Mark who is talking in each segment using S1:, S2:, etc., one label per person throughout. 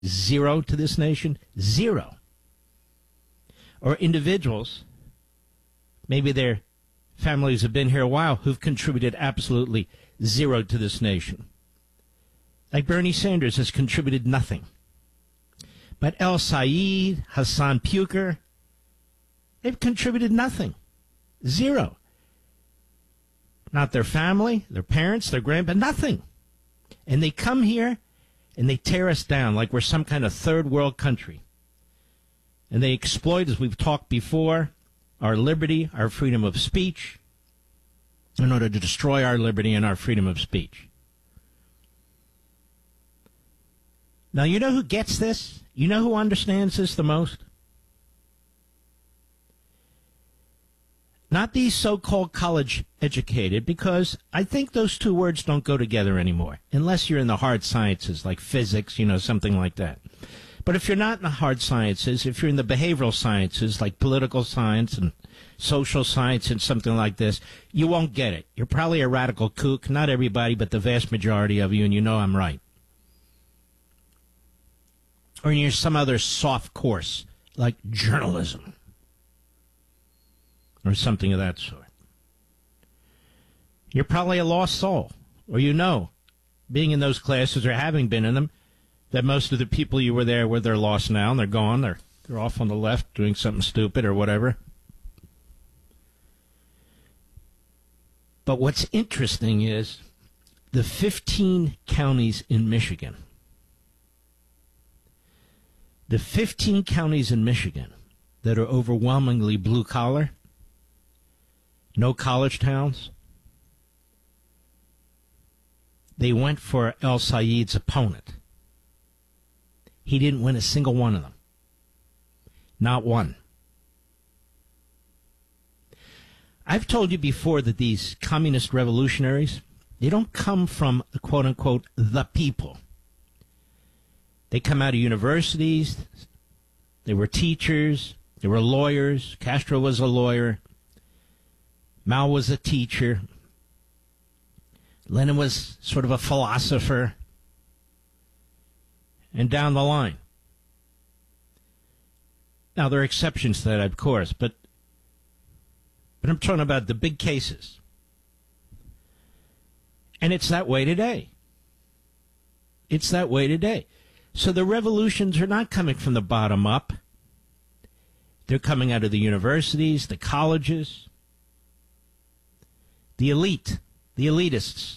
S1: zero to this nation? Zero. Or individuals, maybe their families have been here a while, who've contributed absolutely zero to this nation. Like Bernie Sanders has contributed nothing. But El Sayed, Hassan Puker, they've contributed nothing. Zero. Not their family, their parents, their grandparents, nothing. And they come here and they tear us down like we're some kind of third world country. And they exploit, as we've talked before, our liberty, our freedom of speech, in order to destroy our liberty and our freedom of speech. Now, you know who gets this? You know who understands this the most? Not these so-called college educated, because I think those two words don't go together anymore, unless you're in the hard sciences, like physics, something like that. But if you're not in the hard sciences, if you're in the behavioral sciences, like political science and social science and something like this, you won't get it. You're probably a radical kook, not everybody, but the vast majority of you, and you know I'm right. Or you're some other soft course, like journalism, or something of that sort. You're probably a lost soul, or being in those classes or having been in them, that most of the people you were there with are lost now, and they're gone. They're off on the left doing something stupid or whatever. But what's interesting is the 15 counties in Michigan. The 15 counties in Michigan that are overwhelmingly blue-collar, no college towns, they went for El Sayed's opponent. He didn't win a single one of them. Not one. I've told you before that these communist revolutionaries, they don't come from, quote-unquote, the people. They come out of universities. They were teachers. They were lawyers. Castro was a lawyer. Mao was a teacher. Lenin was sort of a philosopher. And down the line. Now, there are exceptions to that, of course, but I'm talking about the big cases. And it's that way today. It's that way today. So the revolutions are not coming from the bottom up. They're coming out of the universities, the colleges, the elite, the elitists.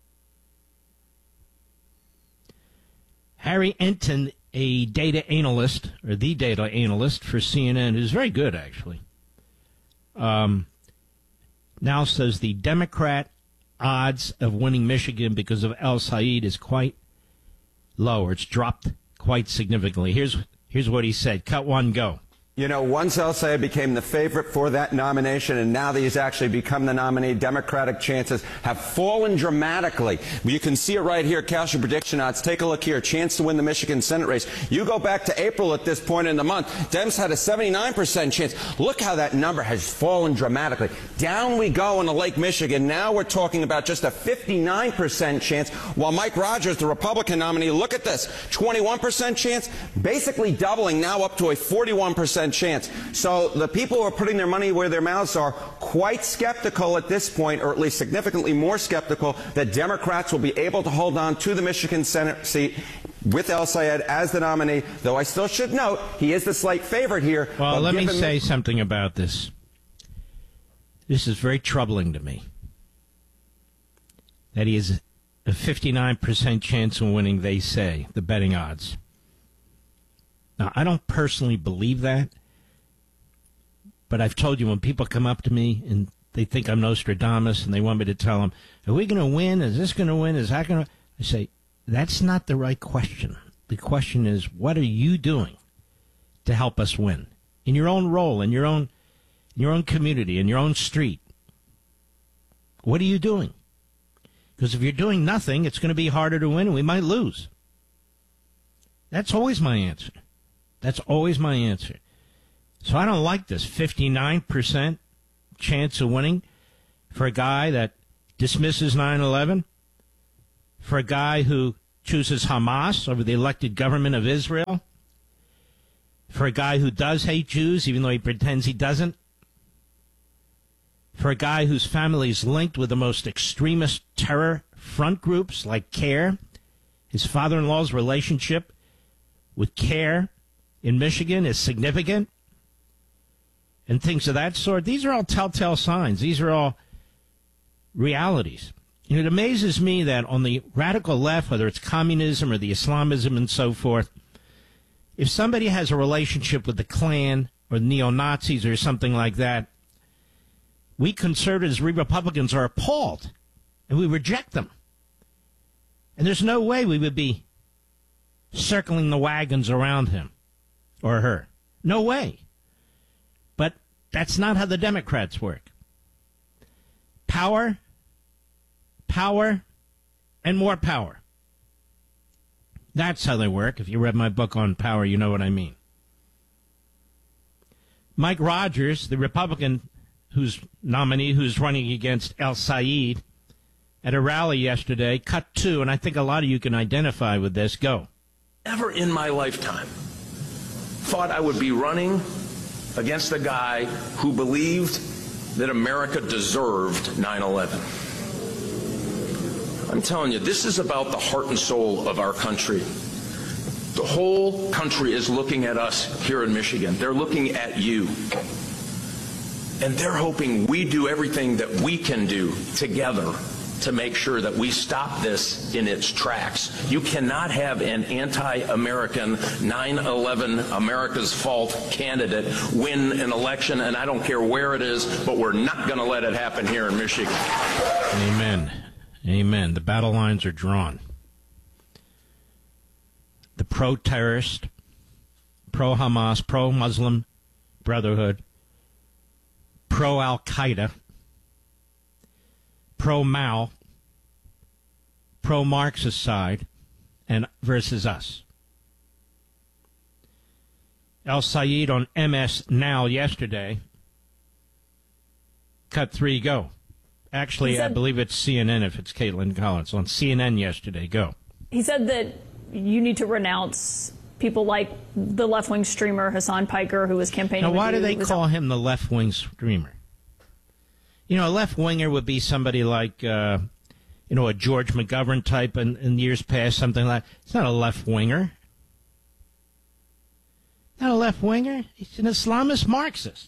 S1: Harry Enton, a data analyst, or the data analyst for CNN, who's very good, actually, now says the Democrat odds of winning Michigan because of El Sayed is quite low, or it's dropped quite significantly. Here's what he said. Cut one, go.
S2: Once El Sayed became the favorite for that nomination, and now that he's actually become the nominee, Democratic chances have fallen dramatically. You can see it right here, cast your prediction odds. Take a look here, chance to win the Michigan Senate race. You go back to April at this point in the month, Dems had a 79% chance. Look how that number has fallen dramatically. Down we go in the Lake Michigan. Now we're talking about just a 59% chance, while Mike Rogers, the Republican nominee, look at this, 21% chance, basically doubling, now up to a 41% chance. So the people who are putting their money where their mouths are quite skeptical at this point, or at least significantly more skeptical, that Democrats will be able to hold on to the Michigan Senate seat with El Sayed as the nominee, though I still should note he is the slight favorite here.
S1: Well, let me say something about this. This is very troubling to me. That he has a 59% chance of winning, they say, the betting odds. Now, I don't personally believe that, but I've told you when people come up to me and they think I'm Nostradamus and they want me to tell them, are we going to win? Is this going to win? Is that going to... I say, that's not the right question. The question is, what are you doing to help us win? In your own role, in your own community, in your own street. What are you doing? Because if you're doing nothing, it's going to be harder to win and we might lose. That's always my answer. That's always my answer. So I don't like this 59% chance of winning for a guy that dismisses 9/11, for a guy who chooses Hamas over the elected government of Israel, for a guy who does hate Jews, even though he pretends he doesn't, for a guy whose family is linked with the most extremist terror front groups like CARE, his father-in-law's relationship with CARE in Michigan is significant, and things of that sort. These are all telltale signs. These are all realities. And it amazes me that on the radical left, whether it's communism or the Islamism and so forth, if somebody has a relationship with the Klan or neo-Nazis or something like that, we conservatives, we Republicans are appalled, and we reject them. And there's no way we would be circling the wagons around him or her. No way. But that's not how the Democrats work. Power, power, and more power. That's how they work. If you read my book on power, you know what I mean. Mike Rogers, the Republican nominee who's running against El-Sayed, at a rally yesterday, cut two, and I think a lot of you can identify with this. Go.
S3: Never in my lifetime thought I would be running against a guy who believed that America deserved 9/11. I'm telling you, this is about the heart and soul of our country. The whole country is looking at us here in Michigan. They're looking at you. And they're hoping we do everything that we can do together to make sure that we stop this in its tracks. You cannot have an anti-American 9/11 America's fault candidate win an election, and I don't care where it is, but we're not going to let it happen here in Michigan.
S1: Amen. Amen. The battle lines are drawn. The pro-terrorist, pro-Hamas, pro-Muslim Brotherhood, pro-Al-Qaeda, pro-Mao, pro-Marxist side, and versus us. El-Sayed on MS Now yesterday, cut three, go. Actually, I believe it's CNN if it's Caitlin Collins. On CNN yesterday, go.
S4: He said that you need to renounce people like the left-wing streamer Hassan Piker, who was campaigning
S1: now,
S4: with you.
S1: Why do they call him the left-wing streamer? You know, a left-winger would be somebody like, a George McGovern type in years past, something like. It's not a left-winger. Not a left-winger. He's an Islamist Marxist.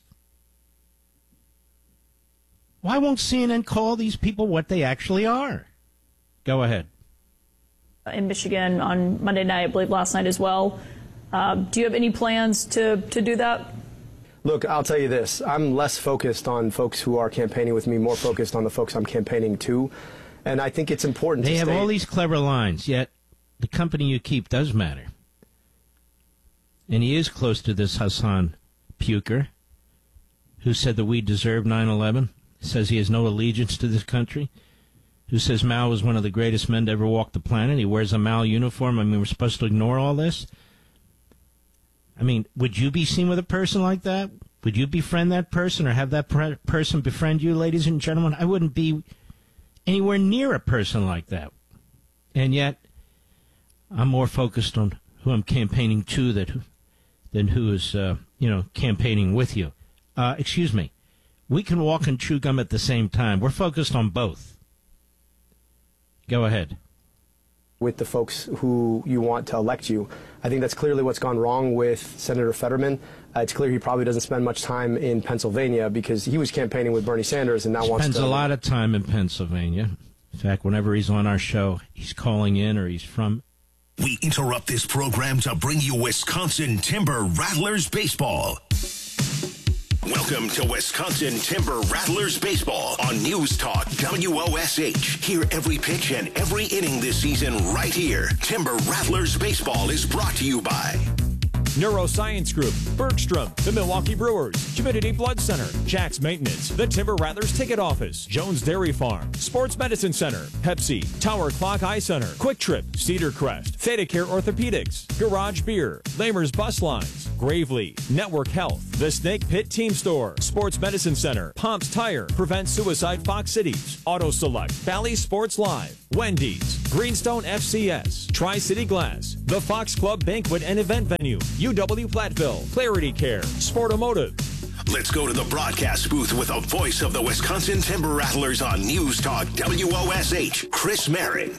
S1: Why won't CNN call these people what they actually are? Go ahead.
S4: In Michigan on Monday night, I believe last night as well. Do you have any plans to do that?
S5: Look, I'll tell you this. I'm less focused on folks who are campaigning with me, more focused on the folks I'm campaigning to. And I think it's important
S1: They have all these clever lines, yet the company you keep does matter. And he is close to this Hassan Piker, who said that we deserve 9/11, says he has no allegiance to this country, who says Mao was one of the greatest men to ever walk the planet. He wears a Mao uniform. I mean, we're supposed to ignore all this? I mean, would you be seen with a person like that? Would you befriend that person or have that person befriend you, ladies and gentlemen? I wouldn't be anywhere near a person like that. And yet, I'm more focused on who I'm campaigning to than who is, campaigning with you. Excuse me. We can walk and chew gum at the same time. We're focused on both. Go ahead.
S5: With the folks who you want to elect you. I think that's clearly what's gone wrong with Senator Fetterman. It's clear he probably doesn't spend much time in Pennsylvania because he was campaigning with Bernie Sanders and now wants to...
S1: Spends a lot of time in Pennsylvania. In fact, whenever he's on our show, he's calling in or he's from...
S6: We interrupt this program to bring you Wisconsin Timber Rattlers Baseball. Welcome to Wisconsin Timber Rattlers Baseball on News Talk WOSH. Hear every pitch and every inning this season right here. Timber Rattlers Baseball is brought to you by
S7: Neuroscience Group, Bergstrom, the Milwaukee Brewers, Divinity Blood Center, Jack's Maintenance, the Timber Rattlers Ticket Office, Jones Dairy Farm, Sports Medicine Center, Pepsi, Tower Clock Eye Center, Quick Trip, Cedar Crest, Theta Care Orthopedics, Garage Beer, Lamer's Bus Lines, Gravely, Network Health, the Snake Pit Team Store, Sports Medicine Center, Pomp's Tire, Prevent Suicide Fox Cities, Auto Select, Valley Sports Live, Wendy's, Greenstone FCS, Tri-City Glass, the Fox Club Banquet and Event Venue, UW Platteville, Clarity Care, Sportomotive.
S6: Let's go to the broadcast booth with a voice of the Wisconsin Timber Rattlers on News Talk WOSH, Chris Merritt.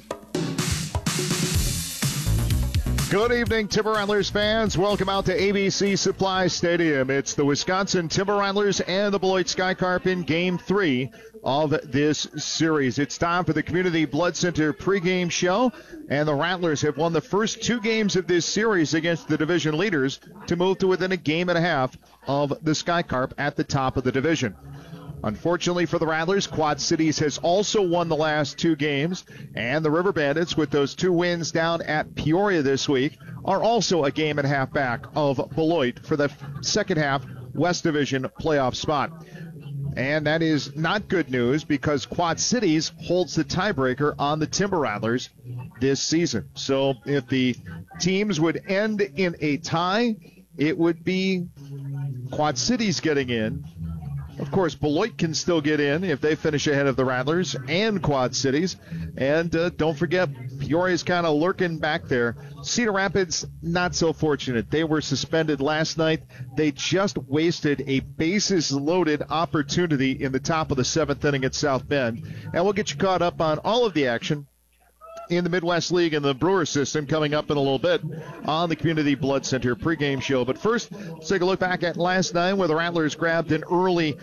S8: Good evening, Timber Rattlers fans. Welcome out to ABC Supply Stadium. It's the Wisconsin Timber Rattlers and the Beloit Skycarp in Game 3 of this series. It's time for the Community Blood Center pregame show, and the Rattlers have won the first 2 games of this series against the division leaders to move to within a game and a half of the Skycarp at the top of the division. Unfortunately for the Rattlers, Quad Cities has also won the last 2 games, and the River Bandits, with those 2 wins down at Peoria this week, are also a game and a half back of Beloit for the second half West Division playoff spot. And that is not good news because Quad Cities holds the tiebreaker on the Timber Rattlers this season. So if the teams would end in a tie, it would be Quad Cities getting in. Of course, Beloit can still get in if they finish ahead of the Rattlers and Quad Cities. And don't forget, Peoria's kind of lurking back there. Cedar Rapids, not so fortunate. They were suspended last night. They just wasted a bases-loaded opportunity in the top of the 7th inning at South Bend. And we'll get you caught up on all of the action in the Midwest League and the Brewer system coming up in a little bit on the Community Blood Center pregame show. But first, let's take a look back at last night where the Rattlers grabbed an early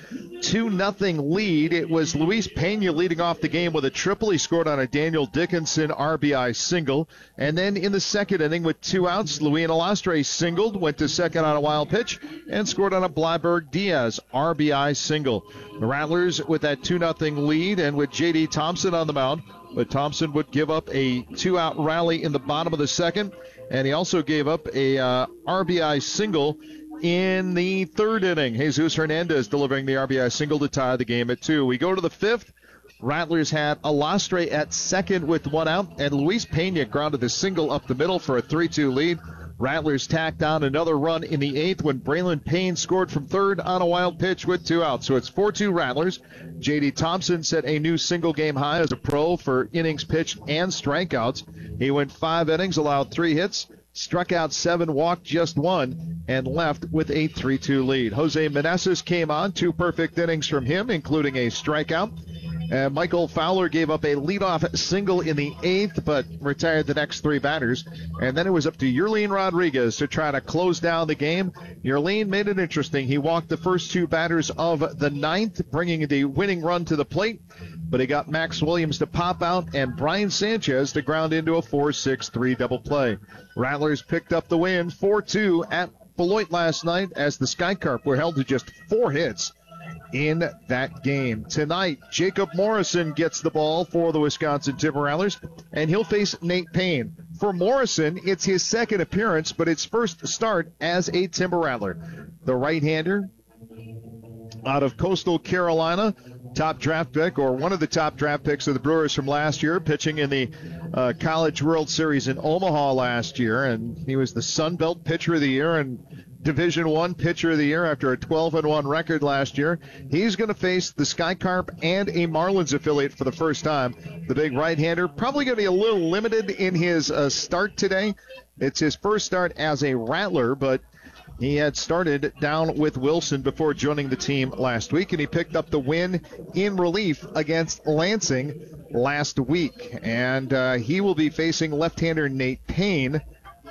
S8: 2-0 lead. It was Luis Pena leading off the game with a triple. He scored on a Daniel Dickinson RBI single. And then in the second inning with 2 outs, Luis Alastre singled, went to second on a wild pitch, and scored on a Blyberg Diaz RBI single. The Rattlers with that 2-0 lead and with J.D. Thompson on the mound. But Thompson would give up a 2-out rally in the bottom of the second, and he also gave up a RBI single in the third inning. Jesus Hernandez delivering the RBI single to tie the game at 2. We go to the 5th. Rattlers had Alastre at second with 1 out, and Luis Pena grounded the single up the middle for a 3-2 lead. Rattlers tacked on another run in the 8th when Braylon Payne scored from third on a wild pitch with 2 outs. So it's 4-2 Rattlers. J.D. Thompson set a new single-game high as a pro for innings pitched and strikeouts. He went 5 innings, allowed 3 hits, struck out 7, walked just 1, and left with a 3-2 lead. Jose Meneses came on, 2 perfect innings from him, including a strikeout. Michael Fowler gave up a leadoff single in the 8th, but retired the next 3 batters. And then it was up to Yerlin Rodriguez to try to close down the game. Yerlin made it interesting. He walked the first 2 batters of the 9th, bringing the winning run to the plate. But he got Max Williams to pop out and Brian Sanchez to ground into a 4-6-3 double play. Rattlers picked up the win 4-2 at Beloit last night as the Skycarp were held to just 4 hits in that game. Tonight, Jacob Morrison gets the ball for the Wisconsin Timber Rattlers, and he'll face Nate Payne. For Morrison, it's his second appearance, but it's first start as a Timber Rattler. The right-hander out of Coastal Carolina, top draft pick, or one of the top draft picks of the Brewers from last year, pitching in the College World Series in Omaha last year, and he was the Sun Belt Pitcher of the Year and Division I Pitcher of the Year after a 12-1 record last year. He's going to face the Skycarp and a Marlins affiliate for the first time. The big right-hander probably going to be a little limited in his start today. It's his first start as a Rattler, but he had started down with Wilson before joining the team last week, and he picked up the win in relief against Lansing last week. And he will be facing left-hander Nate Payne.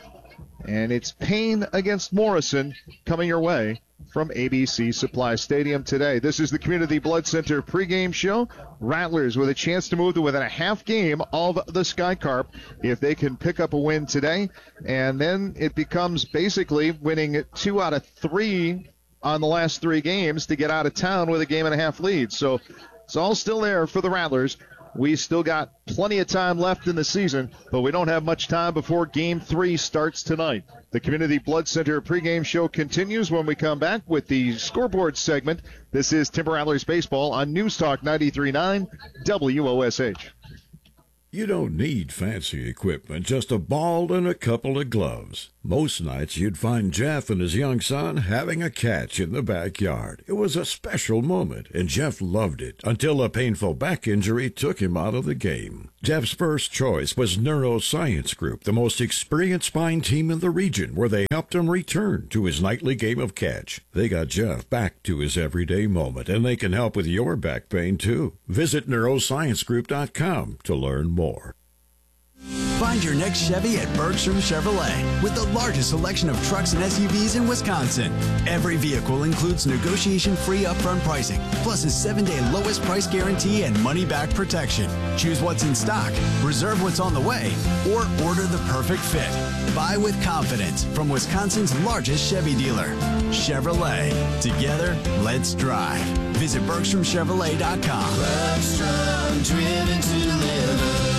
S8: And it's Payne against Morrison coming your way from ABC Supply Stadium today. This is the Community Blood Center pregame show. Rattlers with a chance to move to within a half game of the Skycarp if they can pick up a win today. And then it becomes basically winning 2 out of 3 on the last 3 games to get out of town with a game and a half lead. So it's all still there for the Rattlers. We still got plenty of time left in the season, but we don't have much time before Game 3 starts tonight. The Community Blood Center pregame show continues when we come back with the scoreboard segment. This is Timber Rattlers Baseball on News Talk 93.9 WOSH.
S9: You don't need fancy equipment, just a ball and a couple of gloves. Most nights you'd find Jeff and his young son having a catch in the backyard. It was a special moment, and Jeff loved it until a painful back injury took him out of the game. Jeff's first choice was Neuroscience Group, the most experienced spine team in the region, where they helped him return to his nightly game of catch. They got Jeff back to his everyday moment, and they can help with your back pain, too. Visit neurosciencegroup.com to learn more.
S10: Find your next Chevy at Bergstrom Chevrolet with the largest selection of trucks and SUVs in Wisconsin. Every vehicle includes negotiation-free upfront pricing, plus a 7-day lowest price guarantee and money-back protection. Choose what's in stock, reserve what's on the way, or order the perfect fit. Buy with confidence from Wisconsin's largest Chevy dealer. Chevrolet. Together, let's drive. Visit BergstromChevrolet.com.
S11: Bergstrom, driven to deliver.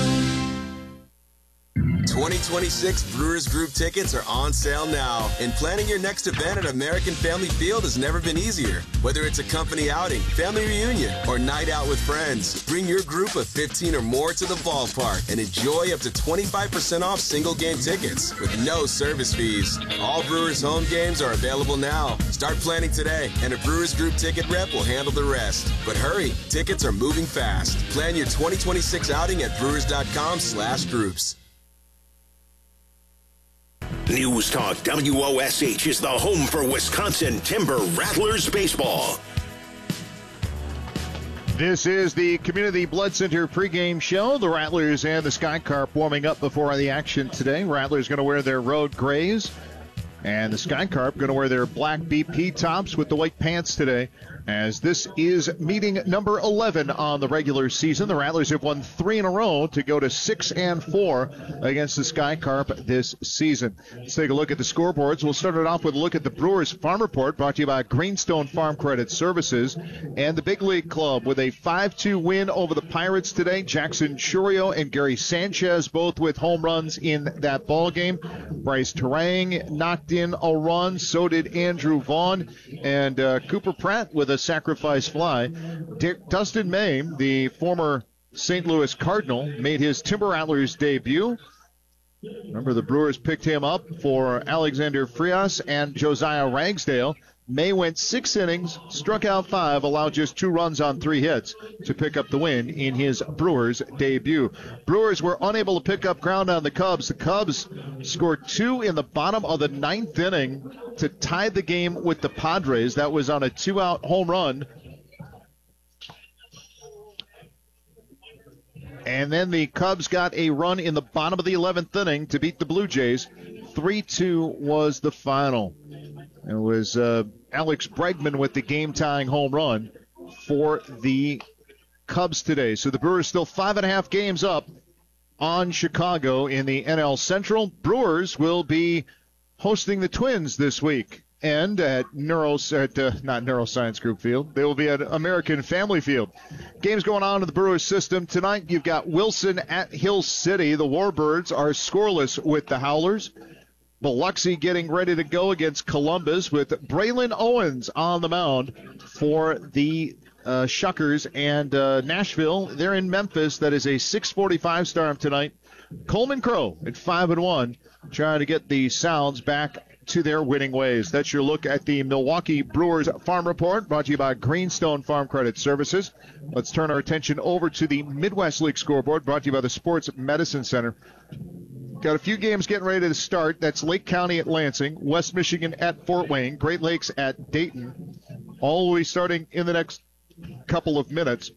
S12: 2026 Brewers Group tickets are on sale now, and planning your next event at American Family Field has never been easier. Whether it's a company outing, family reunion, or night out with friends, bring your group of 15 or more to the ballpark and enjoy up to 25% off single game tickets with no service fees. All Brewers home games are available now. Start planning today, and a Brewers Group ticket rep will handle the rest. But hurry, tickets are moving fast. Plan your 2026 outing at brewers.com/groups.
S6: News Talk WOSH is the home for Wisconsin Timber Rattlers baseball.
S8: This is the Community Blood Center pregame show. The Rattlers and the Sky Carp warming up before the action today. Rattlers going to wear their road grays, and the Sky Carp going to wear their black BP tops with the white pants today, as this is meeting number 11 on the regular season. The Rattlers have won 3 in a row to go to 6-4 against the Sky Carp this season. Let's take a look at the scoreboards. We'll start it off with a look at the Brewers Farm Report, brought to you by Greenstone Farm Credit Services and the Big League Club, with a 5-2 win over the Pirates today. Jackson Churio and Gary Sanchez both with home runs in that ball game. Bryce Terang knocked in a run. So did Andrew Vaughn, and Cooper Pratt with a sacrifice fly. Dustin May, the former St. Louis Cardinal, made his Timber Rattlers debut. Remember, the Brewers picked him up for Alexander Frias and Josiah Ragsdale. May went 6 innings, struck out 5, allowed just 2 runs on 3 hits to pick up the win in his Brewers debut. Brewers were unable to pick up ground on the Cubs. The Cubs scored 2 in the bottom of the 9th inning to tie the game with the Padres. That was on a 2-out home run. And then the Cubs got a run in the bottom of the 11th inning to beat the Blue Jays. 3-2 was the final. It was Alex Bregman with the game-tying home run for the Cubs today. So the Brewers still 5.5 games up on Chicago in the NL Central. Brewers will be hosting the Twins this week, and at not Neuroscience Group Field. They will be at American Family Field. Games going on in the Brewers system tonight. You've got Wilson at Hill City. The Warbirds are scoreless with the Howlers. Biloxi getting ready to go against Columbus with Braylon Owens on the mound for the Shuckers. And Nashville, they're in Memphis. That is a 6:45 start tonight. Coleman Crow at 5-1, trying to get the Sounds back to their winning ways. That's your look at the Milwaukee Brewers Farm Report, brought to you by Greenstone Farm Credit Services. Let's turn our attention over to the Midwest League scoreboard, brought to you by the Sports Medicine Center. Got a few games getting ready to start. That's Lake County at Lansing, West Michigan at Fort Wayne, Great Lakes at Dayton. All will be starting in the next couple of minutes.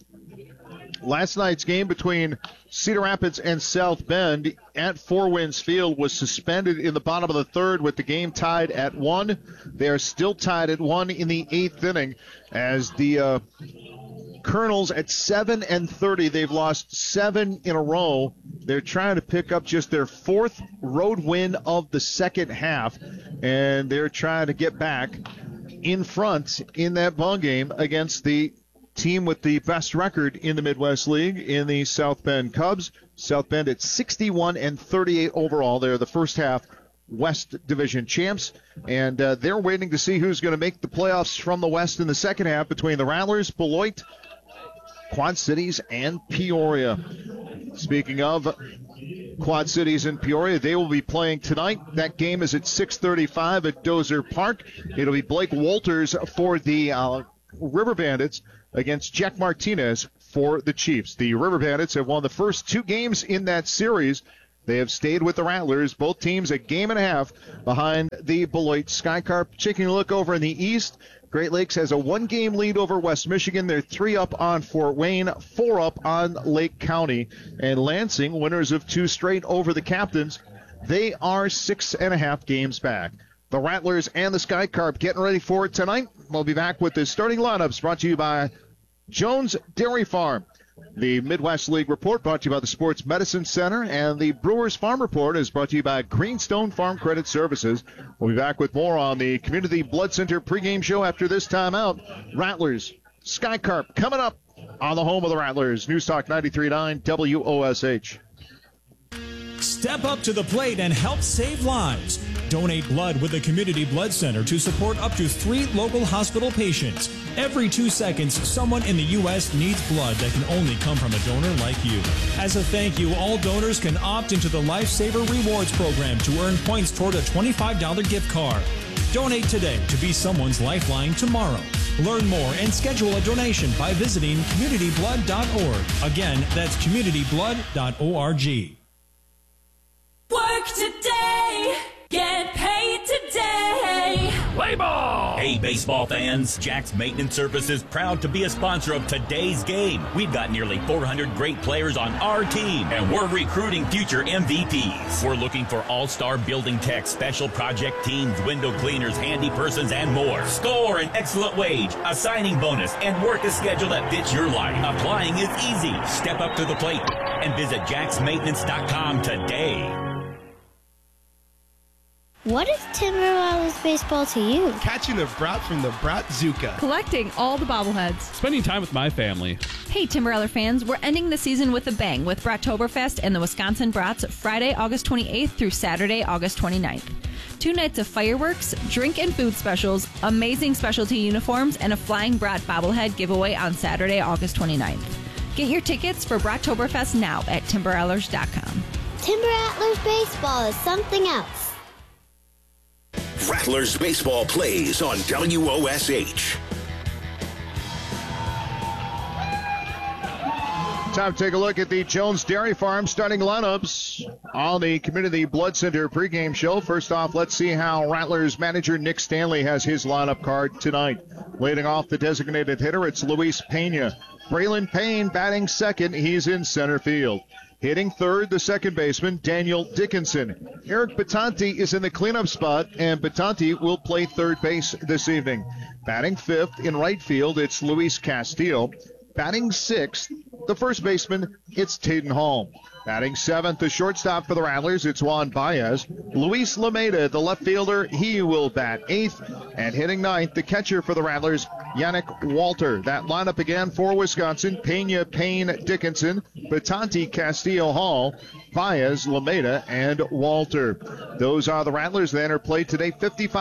S8: Last night's game between Cedar Rapids and South Bend at Four Winds Field was suspended in the bottom of the 3rd with the game tied at 1. They are still tied at 1 in the 8th inning as the Colonels at 7-30. They've lost 7 in a row. They're trying to pick up just their 4th road win of the second half, and they're trying to get back in front in that ball game against the team with the best record in the Midwest League in the South Bend Cubs. South Bend at 61-38 overall. They're the first half West Division champs, and they're waiting to see who's going to make the playoffs from the West in the second half between the Rattlers, Beloit, Quad Cities, and Peoria. Speaking of Quad Cities and Peoria, they will be playing tonight. That game is at 6:35 at Dozer Park. It'll be Blake Walters for the River Bandits against Jack Martinez for the Chiefs. The River Bandits have won the first 2 games in that series. They have stayed with the Rattlers. Both teams a game and a half behind the Beloit Skycarp. Taking a look over in the East, Great Lakes has a 1-game lead over West Michigan. They're 3 up on Fort Wayne, 4 up on Lake County. And Lansing, winners of 2 straight over the Captains, they are 6.5 games back. The Rattlers and the Skycarp getting ready for it tonight. We'll be back with the starting lineups brought to you by Jones Dairy Farm. The Midwest League Report brought to you by the Sports Medicine Center, and the Brewers Farm Report is brought to you by Greenstone Farm Credit Services. We'll be back with more on the Community Blood Center pregame show after this timeout. Rattlers, Skycarp coming up on the home of the Rattlers. News Talk 93.9 WOSH.
S7: Step up to the plate and help save lives. Donate blood with the Community Blood Center to support up to 3 local hospital patients. Every 2 seconds, someone in the U.S. needs blood that can only come from a donor like you. As a thank you, all donors can opt into the Lifesaver Rewards program to earn points toward a $25 gift card. Donate today to be someone's lifeline tomorrow. Learn more and schedule a donation by visiting communityblood.org. Again, that's communityblood.org.
S11: Work today, get paid today.
S13: Play ball! Hey, baseball fans, Jack's Maintenance Services proud to be a sponsor of today's game. We've got nearly 400 great players on our team, and we're recruiting future MVPs. We're looking for all-star building techs, special project teams, window cleaners, handy persons, and more. Score an excellent wage, a signing bonus, and work a schedule that fits your life. Applying is easy. Step up to the plate and visit jacksmaintenance.com today.
S14: What is Timber Rattlers baseball to you?
S15: Catching the brat from the Brat-Zuka.
S16: Collecting all the bobbleheads.
S17: Spending time with my family.
S16: Hey, Timber Rattler fans, we're ending the season with a bang with Brattoberfest and the Wisconsin Brats Friday, August 28th through Saturday, August 29th. 2 nights of fireworks, drink and food specials, amazing specialty uniforms, and a Flying Brat bobblehead giveaway on Saturday, August 29th. Get your tickets for Brattoberfest now at timberrattlers.com.
S14: Timber Rattlers baseball is something else.
S6: Rattlers baseball plays on WOSH.
S8: Time to take a look at the Jones Dairy Farm starting lineups on the Community Blood Center pregame show. First off, let's see how Rattlers manager Nick Stanley has his lineup card tonight. Leading off the designated hitter, it's Luis Pena. Braylon Payne batting second. He's in center field. Hitting third, the second baseman, Daniel Dickinson. Eric Batanti is in the cleanup spot, and Batanti will play third base this evening. Batting fifth in right field, it's Luis Castillo. Batting sixth, the first baseman, it's Taden Hall. Batting seventh, the shortstop for the Rattlers, it's Juan Baez. Luis Lameda, the left fielder, he will bat eighth. And hitting ninth, the catcher for the Rattlers, Yannick Walter. That lineup again for Wisconsin: Pena, Payne, Dickinson, Batanti, Castillo, Hall, Baez, Lameda, and Walter. Those are the Rattlers. They enter play today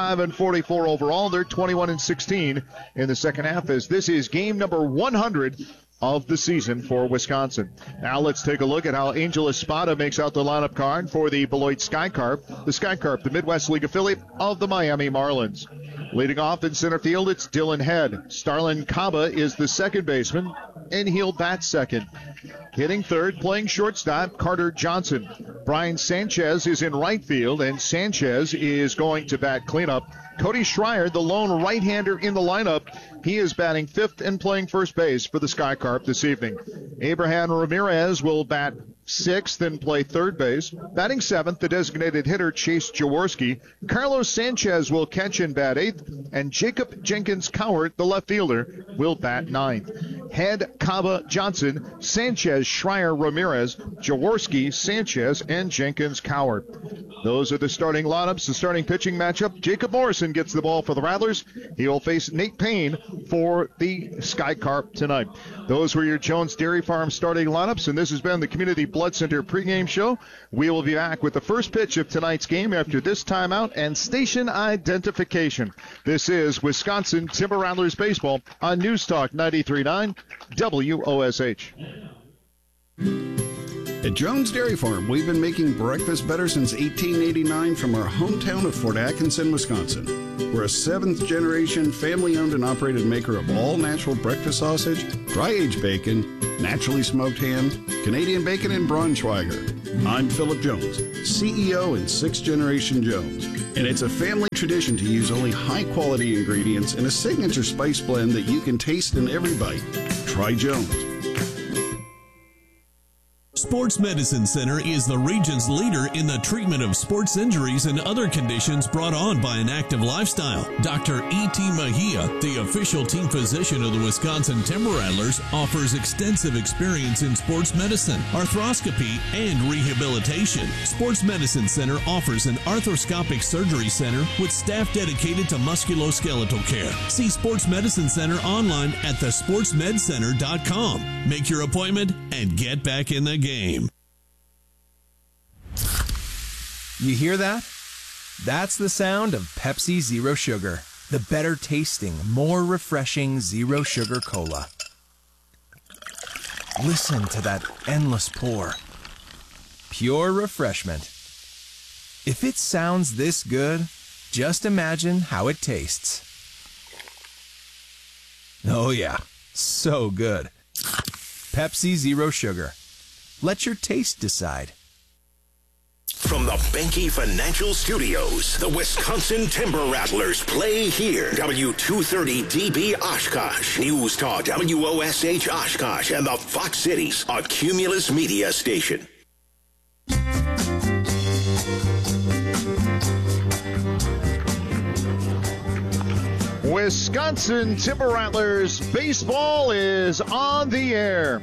S8: 55-44 overall. They're 21-16 in the second half, as this is game number 100 of the season for Wisconsin. Now let's take a look at how Angel Espada makes out the lineup card for the Beloit Skycarp. The Skycarp, the Midwest League affiliate of the Miami Marlins. Leading off in center field, it's Dylan Head. Starlin Caba is the second baseman, and he'll bat second. Hitting third, playing shortstop, Carter Johnson. Brian Sanchez is in right field, and Sanchez is going to bat cleanup. Cody Schreier, the lone right-hander in the lineup, he is batting fifth and playing first base for the Skycarp this evening. Abraham Ramirez will bat sixth and play third base. Batting seventh, the designated hitter, Chase Jaworski. Carlos Sanchez will catch and bat eighth, and Jacob Jenkins Cowart, the left fielder, will bat ninth. Head, Caba, Johnson, Sanchez, Schreier, Ramirez, Jaworski, Sanchez, and Jenkins Cowart. Those are the starting lineups. The starting pitching matchup: Jacob Morrison gets the ball for the Rattlers. He will face Nate Payne for the Skycarp tonight. Those were your Jones Dairy Farm starting lineups, and this has been the Community Blood Center pregame show. We will be back with the first pitch of tonight's game after this timeout and station identification. This is Wisconsin Timber Rattlers baseball on News Talk 93.9 WOSH.
S17: At Jones Dairy Farm, we've been making breakfast better since 1889 from our hometown of Fort Atkinson, Wisconsin. We're a seventh-generation, family-owned and operated maker of all-natural breakfast sausage, dry-aged bacon, naturally smoked ham, Canadian bacon, and Braunschweiger. I'm Philip Jones, CEO and sixth-generation Jones, and it's a family tradition to use only high-quality ingredients in a signature spice blend that you can taste in every bite. Try Jones.
S18: Sports Medicine Center is the region's leader in the treatment of sports injuries and other conditions brought on by an active lifestyle. Dr. E.T. Mejia, the official team physician of the Wisconsin Timber Rattlers, offers extensive experience in sports medicine, arthroscopy, and rehabilitation. Sports Medicine Center offers an arthroscopic surgery center with staff dedicated to musculoskeletal care. See Sports Medicine Center online at thesportsmedcenter.com. Make your appointment and get back in the game.
S15: You hear that? That's the sound of Pepsi Zero Sugar, the better tasting, more refreshing Zero Sugar Cola. Listen to that endless pour. Pure refreshment. If it sounds this good, just imagine how it tastes. Oh yeah, so good. Pepsi Zero Sugar. Let your taste decide.
S6: From the Benke Financial Studios, the Wisconsin Timber Rattlers play here. W230DB Oshkosh, News Talk WOSH Oshkosh, and the Fox Cities, a Cumulus Media station.
S8: Wisconsin Timber Rattlers baseball is on the air.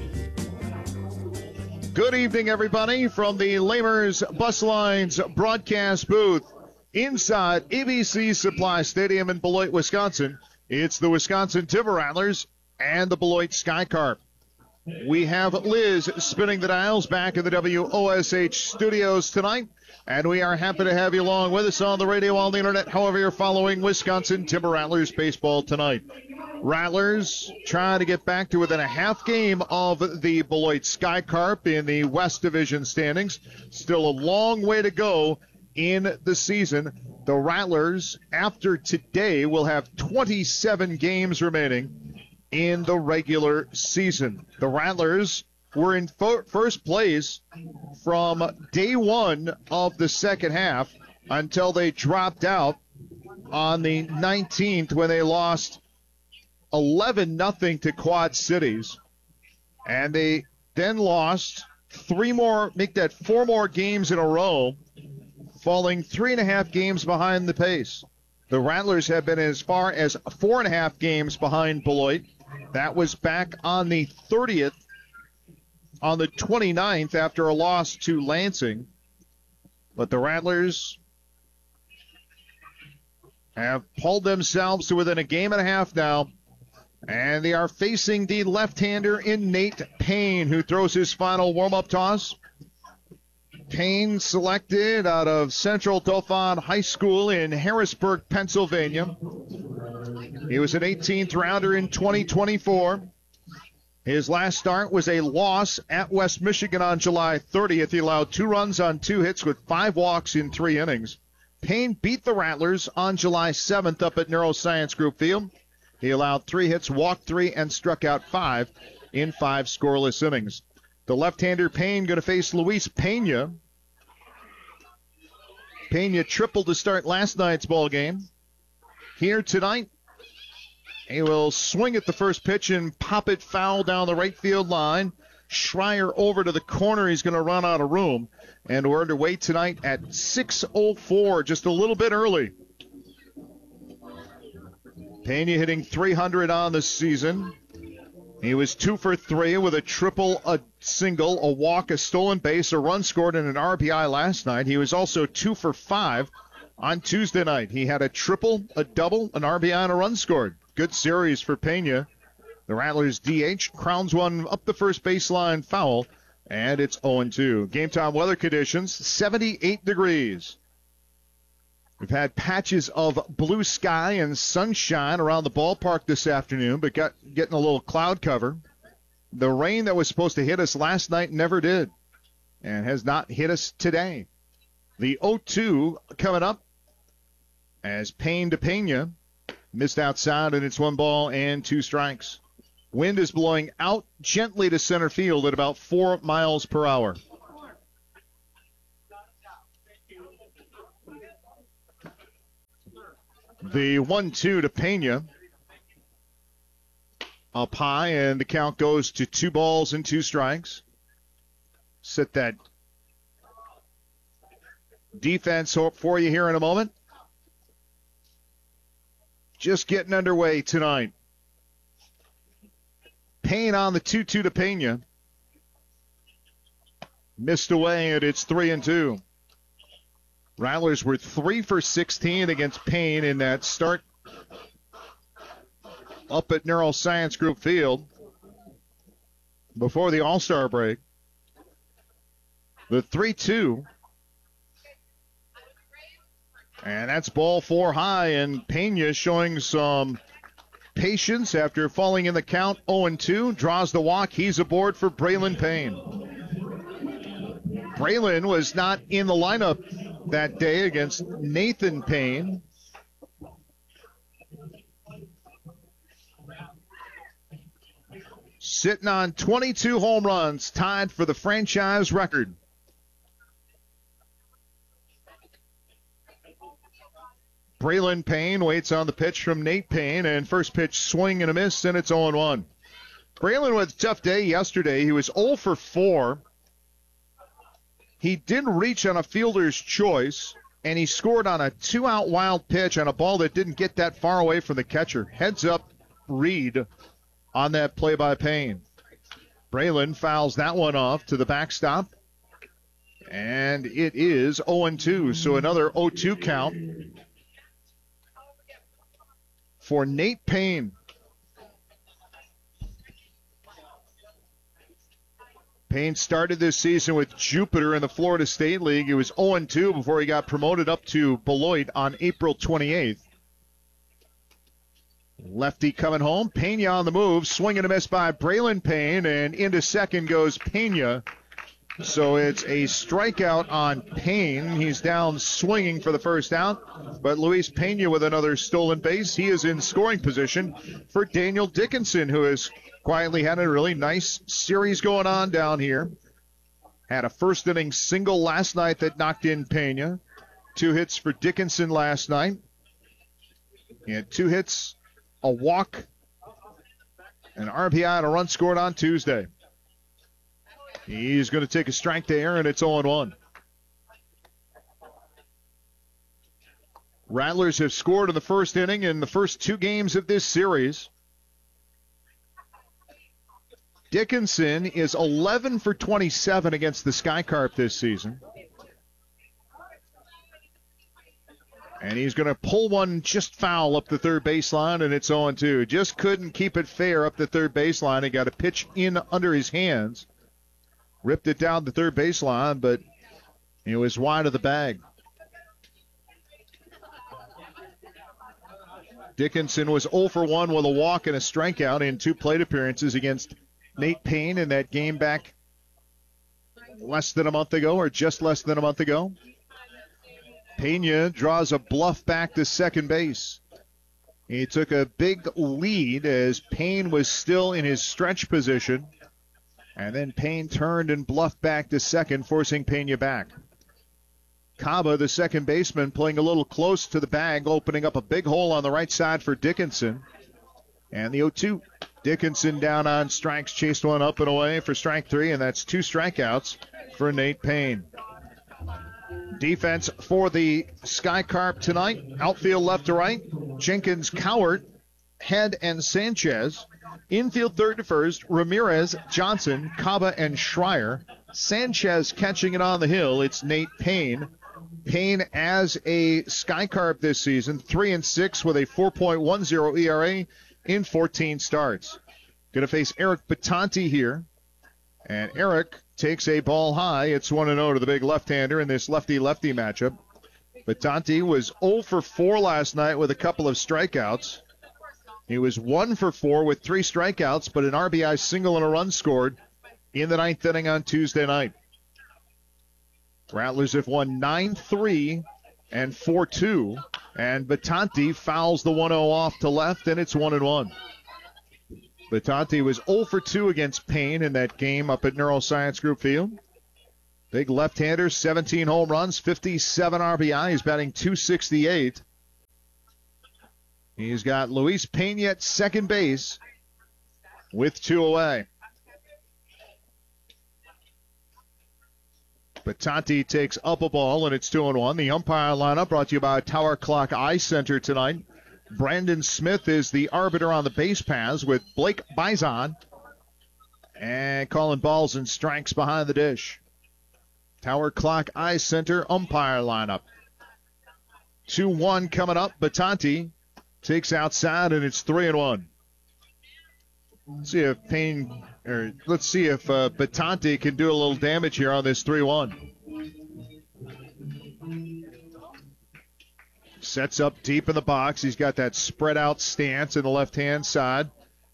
S8: Good evening, everybody, from the Lamers Bus Lines broadcast booth inside ABC Supply Stadium in Beloit, Wisconsin. It's the Wisconsin Timber Rattlers and the Beloit Skycarp. We have Liz spinning the dials back in the WOSH studios tonight, and we are happy to have you along with us on the radio, on the internet, however you're following Wisconsin Timber Rattlers baseball tonight. Rattlers trying to get back to within a half game of the Beloit Skycarp in the West Division standings. Still a long way to go in the season. The Rattlers, after today, will have 27 games remaining in the regular season. The Rattlers were in first place from day one of the second half until they dropped out on the 19th when they lost 11-0 to Quad Cities. And they then lost four more games in a row, falling 3.5 games behind the pace. The Rattlers have been as far as 4.5 games behind Beloit. That was back on the 30th, on the 29th after a loss to Lansing. But the Rattlers have pulled themselves to within a game and a half now. And they are facing the left-hander in Nate Payne, who throws his final warm-up toss. Payne selected out of Central Dauphin High School in Harrisburg, Pennsylvania. He was an 18th rounder in 2024. His last start was a loss at West Michigan on July 30th. He allowed 2 runs on 2 hits with 5 walks in 3 innings. Payne beat the Rattlers on July 7th up at Neuroscience Group Field. He allowed 3 hits, walked 3, and struck out 5 in 5 scoreless innings. The left-hander Payne going to face Luis Pena. Pena tripled to start last night's ball game. Here tonight, he will swing at the first pitch and pop it foul down the right field line. Schreier over to the corner. He's going to run out of room. And we're underway tonight at 6:04, just a little bit early. Pena hitting .300 on the season. He was 2 for 3 with a triple, a single, a walk, a stolen base, a run scored, and an RBI last night. He was also 2 for 5 on Tuesday night. He had a triple, a double, an RBI, and a run scored. Good series for Pena. The Rattlers DH crowns one up the first baseline foul, and it's 0-2. Game time weather conditions, 78 degrees. We've had patches of blue sky and sunshine around the ballpark this afternoon, but getting a little cloud cover. The rain that was supposed to hit us last night never did. and has not hit us today. The 0-2 coming up as Payne to Pena missed outside, and it's 1 ball and 2 strikes. Wind is blowing out gently to center field at about 4 miles per hour. The 1-2 to Pena up high, and the count goes to 2 balls and 2 strikes. Set that defense for you here in a moment. Just getting underway tonight. Payne on the 2-2 to Pena. Missed away, and it's 3-2. Rattlers were 3 for 16 against Payne in that start up at Neuroscience Group Field before the All-Star break. The 3-2. And that's ball 4 high, and Pena showing some patience after falling in the count 0-2. Draws the walk. He's aboard for Braylon Payne. Braylon was not in the lineup that day against Nathan Payne. Sitting on 22 home runs, tied for the franchise record. Braylon Payne waits on the pitch from Nate Payne, and first pitch swing and a miss, and it's 0-1. Braylon with a tough day yesterday. He was 0 for 4. He didn't reach on a fielder's choice, and he scored on a 2-out wild pitch on a ball that didn't get that far away from the catcher. Heads up read on that play by Payne. Braylon fouls that one off to the backstop, and it is 0-2, so another 0-2 count for Nate Payne. Payne started this season with Jupiter in the Florida State League. He was 0-2 before he got promoted up to Beloit on April 28th. Lefty coming home. Pena on the move. Swing and a miss by Braylon Payne, and into second goes Pena. So it's a strikeout on Payne. He's down swinging for the first out, but Luis Pena with another stolen base. He is in scoring position for Daniel Dickinson, who has quietly had a really nice series going on down here. Had a first inning single last night that knocked in Pena. 2 hits for Dickinson last night. He had 2 hits, a walk, an RBI, and a run scored on Tuesday. He's going to take a strike there, and it's 0-1. Rattlers have scored in the first inning in the first 2 games of this series. Dickinson is 11 for 27 against the Sky Carp this season. And he's going to pull one just foul up the third baseline, and it's 0-2. Just couldn't keep it fair up the third baseline. He got a pitch in under his hands. Ripped it down the third baseline, but it was wide of the bag. Dickinson was 0 for 1 with a walk and a strikeout in 2 plate appearances against Nate Payne in that game back less than a month ago, or just less than a month ago. Pena draws a bluff back to second base. He took a big lead as Payne was still in his stretch position. And then Payne turned and bluffed back to second, forcing Pena back. Caba, the second baseman, playing a little close to the bag, opening up a big hole on the right side for Dickinson. And the 0-2. Dickinson down on strikes, chased one up and away for strike 3, and that's 2 strikeouts for Nate Payne. Defense for the Sky Carp tonight. Outfield left to right. Jenkins, Cowart, Head, and Sanchez. Infield third to first, Ramirez, Johnson, Caba, and Schreier. Sanchez catching it on the hill. It's Nate Payne. Payne as a Sky Carp this season, 3-6 with a 4.10 ERA in 14 starts. Going to face Eric Batanti here. And Eric takes a ball high. It's 1-0 to the big left-hander in this lefty-lefty matchup. Batanti was 0 for 4 last night with a couple of strikeouts. He was 1 for 4 with 3 strikeouts, but an RBI single and a run scored in the 9th inning on Tuesday night. Rattlers have won 9-3 and 4-2. And Batanti fouls the 1-0 off to left, and it's 1-1. Batanti was 0 for 2 against Payne in that game up at Neuroscience Group Field. Big left-hander, 17 home runs, 57 RBI. He's batting .268. He's got Luis Pena at second base with 2 away. Batanti takes up a ball, and it's 2-1. The umpire lineup brought to you by Tower Clock Eye Center tonight. Brandon Smith is the arbiter on the base paths with Blake Bison. And calling balls and strikes behind the dish. Tower Clock Eye Center umpire lineup. 2-1 coming up. Batanti takes outside, and it's 3-1. Let's see if Batanti can do a little damage here on this 3-1. Sets up deep in the box. He's got that spread out stance in the left-hand side.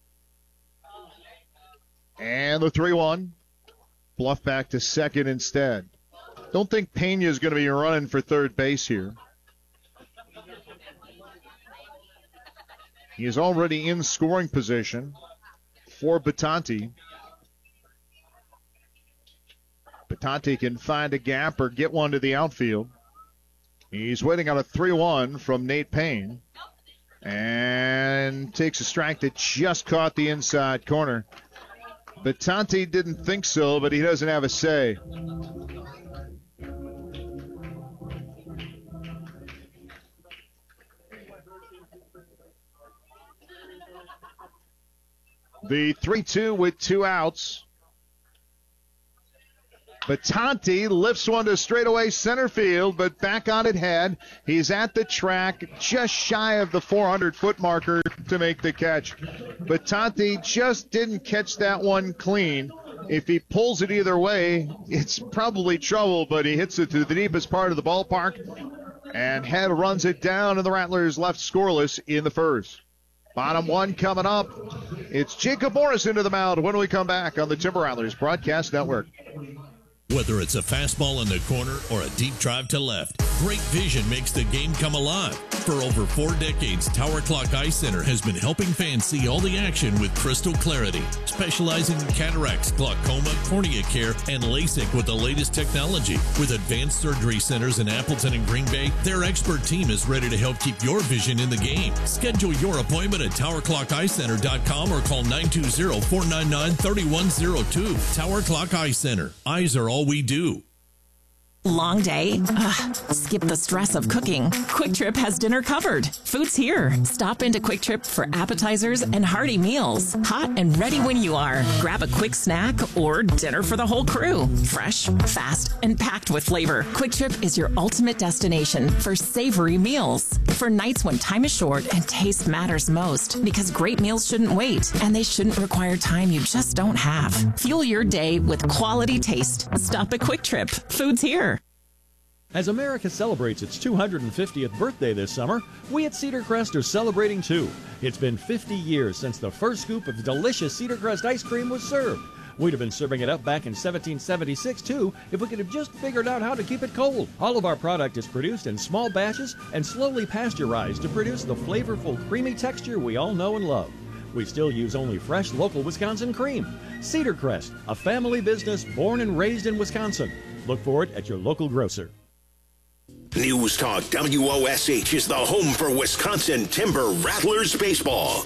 S8: And the 3-1. Bluff back to second instead. Don't think Pena is going to be running for third base here. He is already in scoring position for Batanti. Batanti can find a gap or get one to the outfield. He's waiting on a 3-1 from Nate Payne. And takes a strike that just caught the inside corner. Batanti didn't think so, but he doesn't have a say. The 3-2 with 2 outs. Batanti lifts one to straightaway center field, but back on it head. He's at the track, just shy of the 400-foot marker to make the catch. Batanti just didn't catch that one clean. If he pulls it either way, it's probably trouble, but he hits it to the deepest part of the ballpark, and Head runs it down, and the Rattlers left scoreless in the first. Bottom one coming up. It's Jacob Morrison to the mound when we come back on the Timber Rattlers Broadcast Network.
S18: Whether it's a fastball in the corner or a deep drive to left, great vision makes the game come alive. For over 4 decades, Tower Clock Eye Center has been helping fans see all the action with crystal clarity, specializing in cataracts, glaucoma, cornea care, and LASIK with the latest technology. With advanced surgery centers in Appleton and Green Bay, their expert team is ready to help keep your vision in the game. Schedule your appointment at towerclockeyecenter.com or call 920-499-3102. Tower Clock Eye Center. Eyes are all we do.
S19: Long day? Ugh, skip the stress of cooking. Quick Trip has dinner covered. Food's here. Stop into Quick Trip for appetizers and hearty meals. Hot and ready when you are. Grab a quick snack or dinner for the whole crew. Fresh, fast, and packed with flavor. Quick Trip is your ultimate destination for savory meals. For nights when time is short and taste matters most. Because great meals shouldn't wait, and they shouldn't require time you just don't have. Fuel your day with quality taste. Stop at Quick Trip. Food's here.
S7: As America celebrates its 250th birthday this summer, we at Cedar Crest are celebrating too. It's been 50 years since the first scoop of delicious Cedar Crest ice cream was served. We'd have been serving it up back in 1776 too if we could have just figured out how to keep it cold. All of our product is produced in small batches and slowly pasteurized to produce the flavorful, creamy texture we all know and love. We still use only fresh, local Wisconsin cream. Cedar Crest, a family business born and raised in Wisconsin. Look for it at your local grocer.
S6: News Talk WOSH is the home for Wisconsin Timber Rattlers baseball.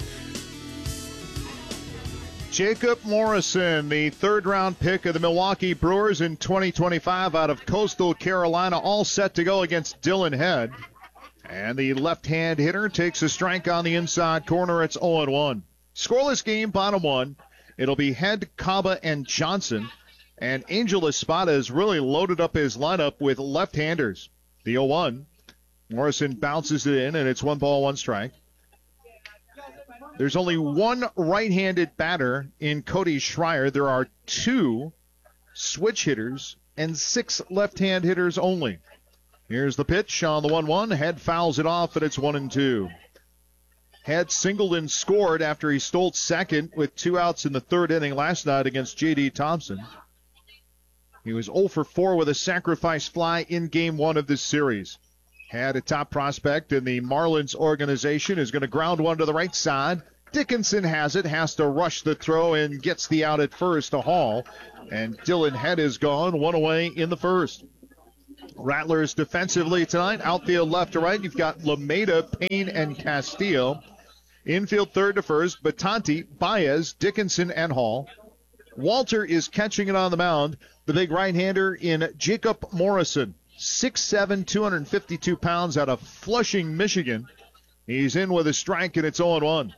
S8: Jacob Morrison, the third-round pick of the Milwaukee Brewers in 2025 out of Coastal Carolina, all set to go against Dylan Head. And the left-hand hitter takes a strike on the inside corner. It's 0-1. Scoreless game, bottom one. It'll be Head, Kaba, and Johnson. And Angel Espada has really loaded up his lineup with left-handers. The 0-1. Morrison bounces it in, and it's 1 ball, 1 strike. There's only one right-handed batter in Cody Schreier. There are 2 switch hitters and 6 left-hand hitters only. Here's the pitch on the 1-1. Head fouls it off, and it's 1-2. Head singled and scored after he stole second with 2 outs in the third inning last night against J.D. Thompson. He was 0 for 4 with a sacrifice fly in game 1 of this series. Had a top prospect in the Marlins organization, is going to ground one to the right side. Dickinson has it, has to rush the throw and gets the out at first to Hall. And Dylan Head is gone, one away in the first. Rattlers defensively tonight, outfield left to right. You've got Lameda, Payne, and Castillo. Infield third to first, Batanti, Baez, Dickinson, and Hall. Walter is catching it on the mound. The big right-hander in Jacob Morrison, 6'7", 252 pounds out of Flushing, Michigan. He's in with a strike, and it's 0-1.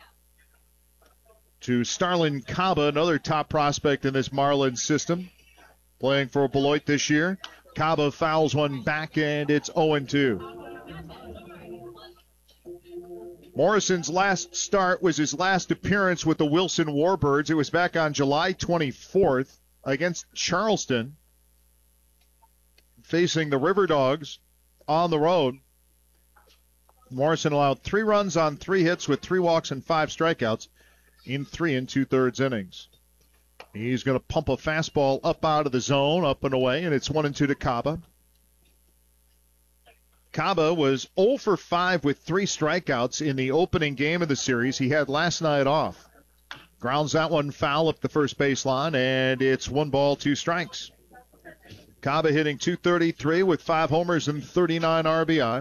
S8: To Starlin Caba, another top prospect in this Marlins system, playing for Beloit this year. Caba fouls one back, and it's 0-2. Morrison's last start was his last appearance with the Wilson Warbirds. It was back on July 24th against Charleston, facing the River Dogs on the road. Morrison allowed 3 runs on 3 hits with 3 walks and 5 strikeouts in 3 2/3 innings. He's going to pump a fastball up out of the zone, up and away, and it's 1-2 to Caba. Caba was 0 for 5 with 3 strikeouts in the opening game of the series. He had last night off. Grounds that one foul up the first baseline, and it's 1 ball, 2 strikes. Caba hitting .233 with 5 homers and 39 RBI.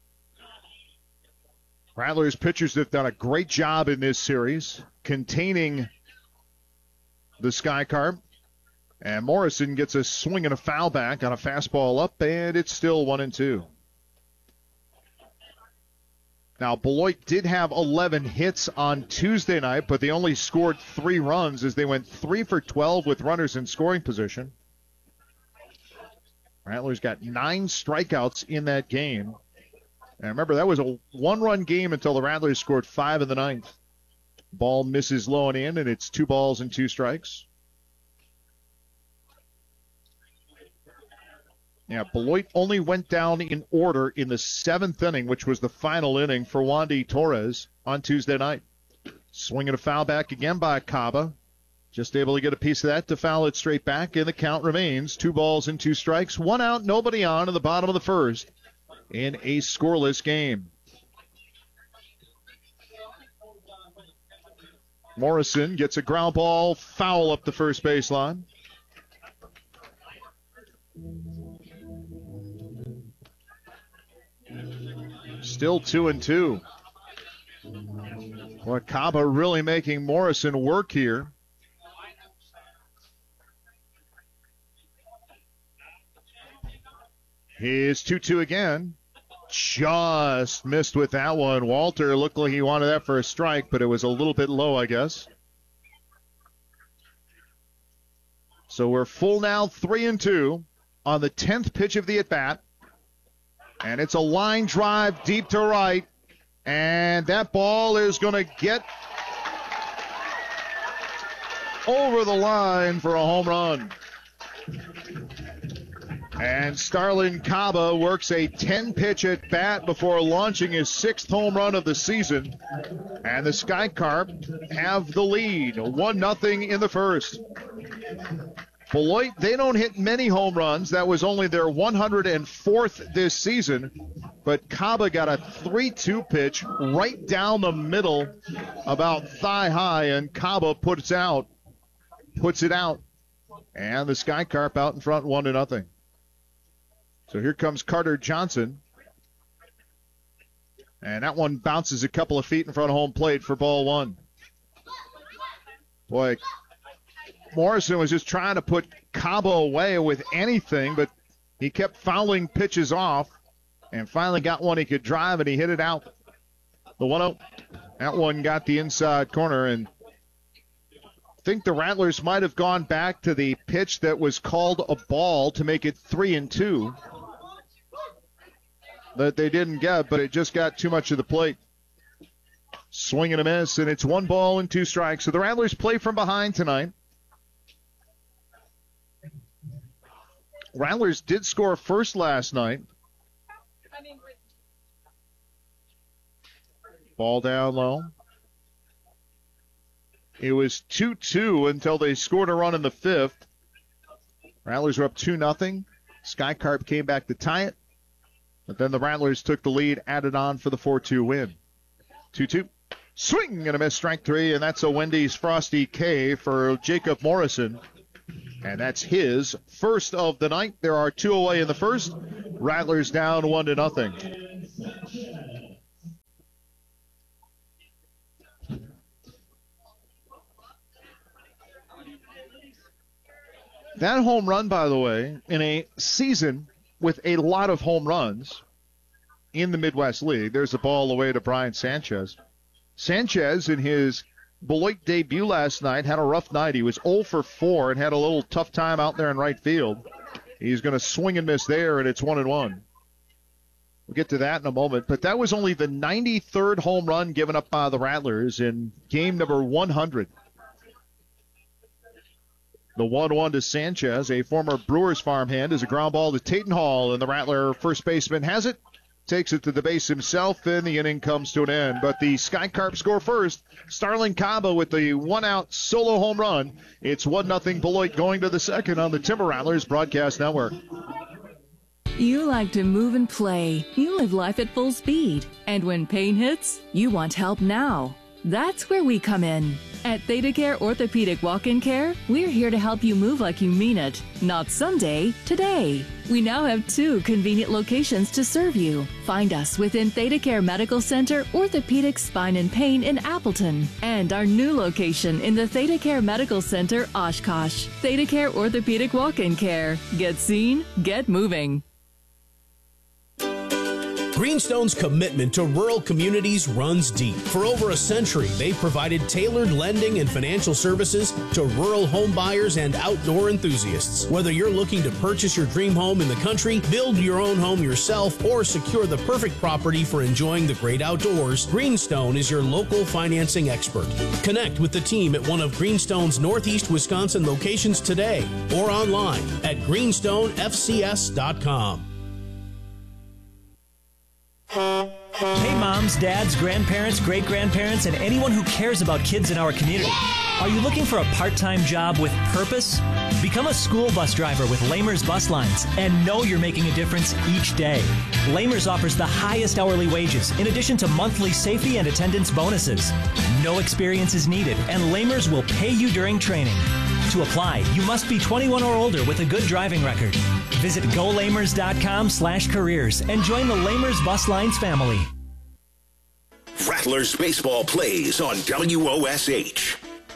S8: Rattlers pitchers have done a great job in this series containing the Sky Carp. And Morrison gets a swing and a foul back on a fastball up, and it's still 1-2. Now, Beloit did have 11 hits on Tuesday night, but they only scored 3 runs as they went 3 for 12 with runners in scoring position. Rattlers got 9 strikeouts in that game. And remember, that was a 1-run game until the Rattlers scored 5 in the 9th. Ball misses low and in, and it's 2 balls and 2 strikes. Yeah, Beloit only went down in order in the 7th inning, which was the final inning for Wandy Torres on Tuesday night. Swinging a foul back again by Caba. Just able to get a piece of that to foul it straight back, and the count remains 2 balls and 2 strikes. 1 out, nobody on in the bottom of the first in a scoreless game. Morrison gets a ground ball foul up the first baseline. Still 2-2. Boy, Caba really making Morrison work here. Here's 2-2 again. Just missed with that one. Walter looked like he wanted that for a strike, but it was a little bit low, I guess. So we're full now, 3-2 on the 10th pitch of the at-bat. And it's a line drive deep to right. And that ball is going to get over the line for a home run. And Starlin Caba works a 10-pitch at bat before launching his 6th home run of the season. And the Sky Carp have the lead, 1-0 in the first. Beloit, they don't hit many home runs. That was only their 104th this season. But Caba got a 3-2 pitch right down the middle, about thigh high, and Caba puts it out. And the Sky Carp out in front, 1-0. So here comes Carter Johnson. And that one bounces a couple of feet in front of home plate for ball 1. Boy, Morrison was just trying to put Caba away with anything, but he kept fouling pitches off and finally got one he could drive, and he hit it out. The 1-0. That one got the inside corner, and I think the Rattlers might have gone back to the pitch that was called a ball to make it 3-2. That they didn't get, but it just got too much of the plate. Swing and a miss, and it's 1 ball and 2 strikes. So the Rattlers play from behind tonight. Rattlers did score first last night. Ball down low. It was 2-2 until they scored a run in the 5th. Rattlers were up 2-0. Sky Carp came back to tie it. But then the Rattlers took the lead, added on for the 4-2 win. 2-2. Swing and a miss, strike 3, and that's a Wendy's Frosty K for Jacob Morrison. And that's his first of the night. There are 2 away in the first. Rattlers down 1-0. That home run, by the way, in a season with a lot of home runs in the Midwest League. There's a ball away to Brian Sanchez. Sanchez, in his Beloit debut last night, had a rough night. He was 0 for 4 and had a little tough time out there in right field. He's going to swing and miss there, and it's 1-1. We'll get to that in a moment. But that was only the 93rd home run given up by the Rattlers in game number 100. The 1-1 to Sanchez, a former Brewers farmhand, is a ground ball to Taton Hall, and the Rattler first baseman has it, takes it to the base himself, and the inning comes to an end. But the Sky Carp score first. Starling Caba with the one-out solo home run. It's 1-0 Beloit going to the second on the Timber Rattlers Broadcast Network.
S20: You like to move and play. You live life at full speed. And when pain hits, you want help now. That's where we come in. At ThedaCare Orthopedic Walk-In Care, we're here to help you move like you mean it. Not someday, today. We now have 2 convenient locations to serve you. Find us within ThedaCare Medical Center, Orthopedic Spine and Pain in Appleton, and our new location in the ThedaCare Medical Center, Oshkosh. ThedaCare Orthopedic Walk-In Care. Get seen, get moving.
S21: Greenstone's commitment to rural communities runs deep. For over a century, they've provided tailored lending and financial services to rural home buyers and outdoor enthusiasts. Whether you're looking to purchase your dream home in the country, build your own home yourself, or secure the perfect property for enjoying the great outdoors, Greenstone is your local financing expert. Connect with the team at one of Greenstone's Northeast Wisconsin locations today or online at greenstonefcs.com.
S22: Hey moms, dads, grandparents, great-grandparents, and anyone who cares about kids in our community. Are you looking for a part-time job with purpose? Become a school bus driver with Lamers Bus Lines and know you're making a difference each day. Lamers offers the highest hourly wages in addition to monthly safety and attendance bonuses. No experience is needed, and Lamers will pay you during training. To apply, you must be 21 or older with a good driving record. Visit golamers.com/careers and join the Lamers Bus Lines family.
S6: Rattlers baseball plays on WOSH.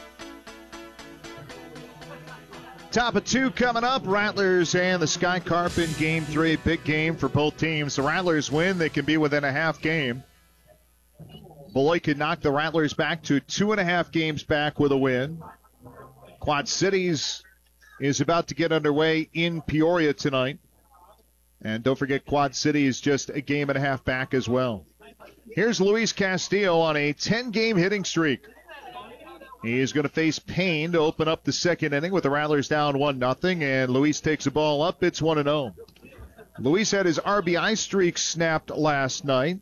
S8: Top of 2 coming up. Rattlers and the Sky Carp in Game 3. Big game for both teams. The Rattlers win. They can be within a half game. Beloit could knock the Rattlers back to 2.5 games back with a win. Quad Cities is about to get underway in Peoria tonight. And don't forget, Quad City is just a game and a half back as well. Here's Luis Castillo on a 10-game hitting streak. He is going to face Payne to open up the second inning with the Rattlers down 1-0, and Luis takes the ball up. It's 1-0. Luis had his RBI streak snapped last night.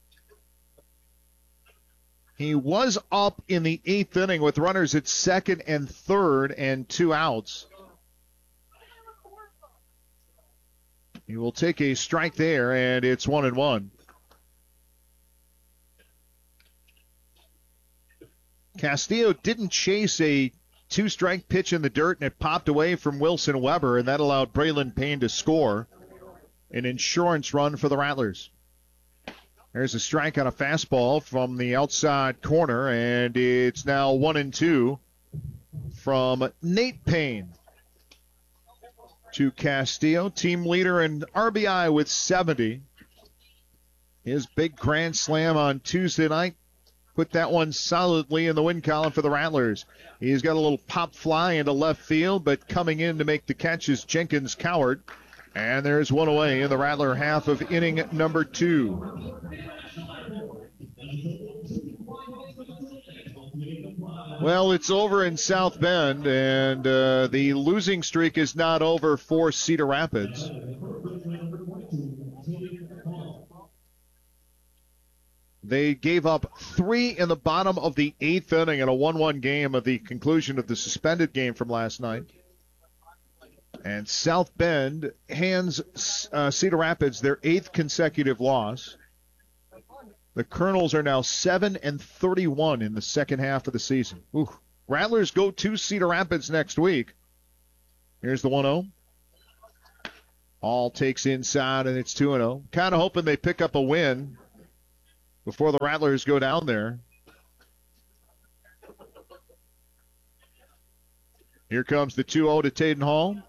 S8: He was up in the 8th inning with runners at second and third and 2 outs. He will take a strike there, and it's 1-1. Castillo didn't chase a 2-strike pitch in the dirt, and it popped away from Wilson Weber, and that allowed Braylon Payne to score. An insurance run for the Rattlers. There's a strike on a fastball from the outside corner, and it's now 1-2 from Nate Payne to Castillo, team leader in RBI with 70. His big grand slam on Tuesday night put that one solidly in the win column for the Rattlers. He's got a little pop fly into left field, but coming in to make the catch is Jenkins Coward. And there's one away in the Rattler half of inning number 2. Well, it's over in South Bend, and the losing streak is not over for Cedar Rapids. They gave up 3 in the bottom of the 8th inning in a 1-1 game at the conclusion of the suspended game from last night. And South Bend hands Cedar Rapids their 8th consecutive loss. The Colonels are now 7-31 in the second half of the season. Ooh. Rattlers go to Cedar Rapids next week. Here's the 1-0. All takes inside, and it's 2-0. Kind of hoping they pick up a win before the Rattlers go down there. Here comes the 2-0 to Taden Hall.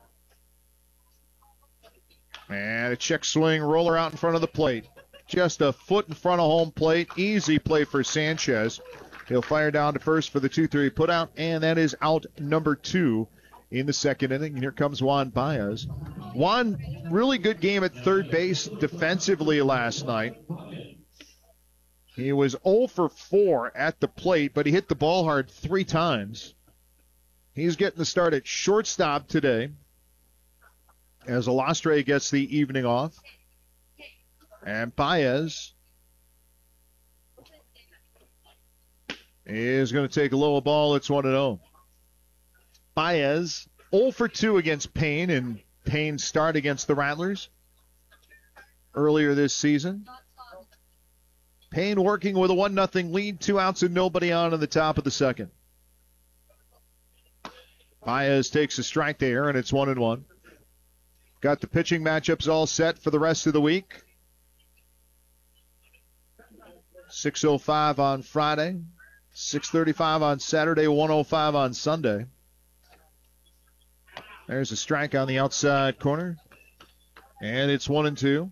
S8: And a check swing roller out in front of the plate. Just a foot in front of home plate. Easy play for Sanchez. He'll fire down to first for the 2-3 putout, and that is out number 2 in the second inning. And here comes Juan Baez. Juan, really good game at third base defensively last night. He was 0 for 4 at the plate, but he hit the ball hard 3 times. He's getting the start at shortstop today as Alastre gets the evening off. And Baez is going to take a low ball. It's 1-0. Baez 0 for 2 against Payne, and Payne's start against the Rattlers earlier this season. Payne working with a 1-0 lead, 2 outs and nobody on in the top of the second. Baez takes a strike there, and it's 1-1. Got the pitching matchups all set for the rest of the week. 6:05 on Friday, 6:35 on Saturday, 1:05 on Sunday. There's a strike on the outside corner, and it's 1-2.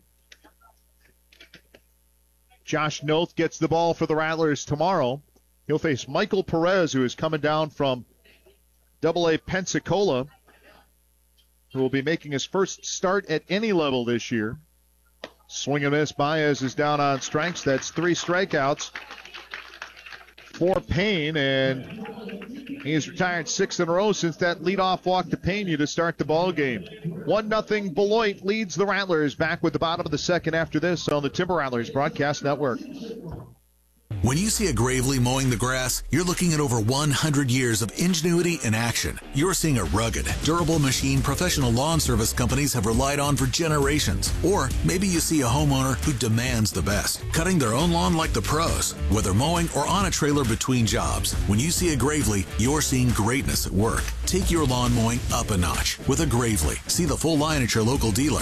S8: Josh Noth gets the ball for the Rattlers tomorrow. He'll face Michael Perez, who is coming down from AA Pensacola, who will be making his first start at any level this year. Swing and miss. Baez is down on strikes. That's 3 strikeouts for Payne, and he's retired 6 in a row since that leadoff walk to Pena to start the ball game. 1-0 Beloit leads the Rattlers. Back with the bottom of the second after this on the Timber Rattlers Broadcast Network.
S2: When you see a Gravely mowing the grass, you're looking at over 100 years of ingenuity in action. You're seeing a rugged, durable machine professional lawn service companies have relied on for generations. Or maybe you see a homeowner who demands the best, cutting their own lawn like the pros, whether mowing or on a trailer between jobs. When you see a Gravely, you're seeing greatness at work. Take your lawn mowing up a notch with a Gravely. See the full line at your local dealer.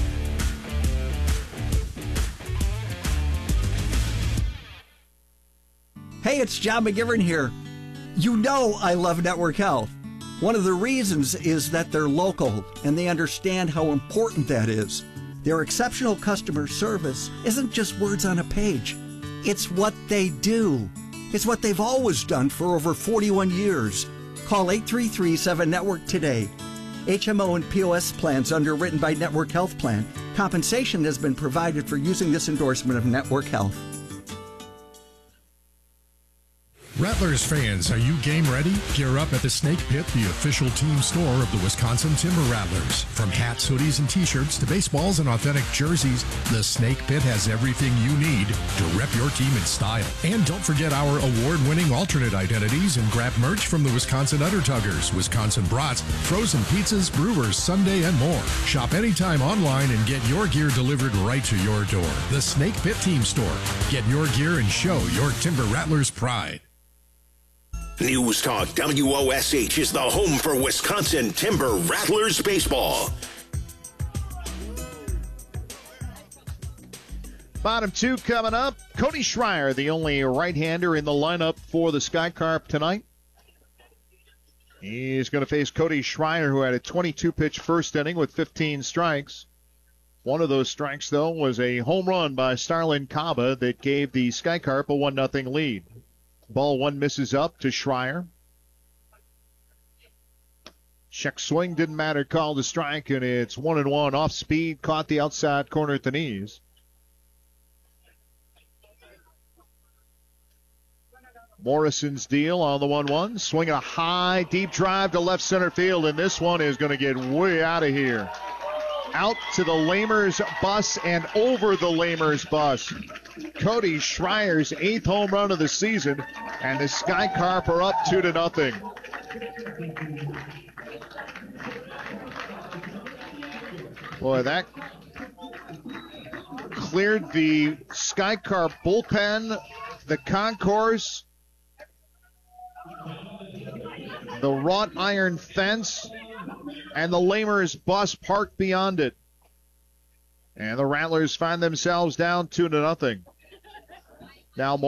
S3: Hey, it's John McGivern here. You know I love Network Health. One of the reasons is that they're local and they understand how important that is. Their exceptional customer service isn't just words on a page. It's what they do. It's what they've always done for over 41 years. Call 833-7-NETWORK today. HMO and POS plans underwritten by Network Health Plan. Compensation has been provided for using this endorsement of Network Health.
S23: Rattlers fans, are you game ready? Gear up at the Snake Pit, the official team store of the Wisconsin Timber Rattlers. From hats, hoodies, and t-shirts to baseballs and authentic jerseys, the Snake Pit has everything you need to rep your team in style. And don't forget our award-winning alternate identities and grab merch from the Wisconsin Undertuggers, Wisconsin Brats, frozen pizzas, brewers, Sunday, and more. Shop anytime online and get your gear delivered right to your door. The Snake Pit Team Store. Get your gear and show your Timber Rattlers pride.
S6: News Talk WOSH is the home for Wisconsin Timber Rattlers baseball.
S8: Bottom 2 coming up. Cody Schreier, the only right-hander in the lineup for the Sky Carp tonight. He's going to face Cody Schreier, who had a 22-pitch first inning with 15 strikes. One of those strikes, though, was a home run by Starlin Kaba that gave the Sky Carp a 1-0 lead. Ball 1 misses up to Schreier. Check swing, didn't matter, called a strike, and it's 1-1. Off speed, caught the outside corner at the knees. Morrison's deal on the 1-1. Swinging a high, deep drive to left center field, and this one is going to get way out of here. Out to the Lamers bus and over the Lamers bus. Cody Schreier's 8th home run of the season, and the Sky Carp are up 2-0. Boy, that cleared the Skycar bullpen, the concourse, the wrought iron fence, and the Lamers bus parked beyond it. And the Rattlers find themselves down 2-0. Now